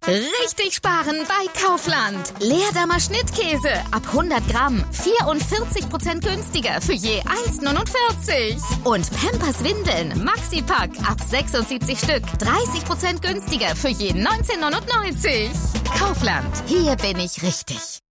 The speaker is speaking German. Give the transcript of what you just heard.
Richtig sparen bei Kaufland. Leerdammer Schnittkäse ab 100 Gramm 44% günstiger für je 1,49. Und Pampers Windeln Maxi-Pack ab 76 Stück 30% günstiger für je 19,99. Kaufland, hier bin ich richtig.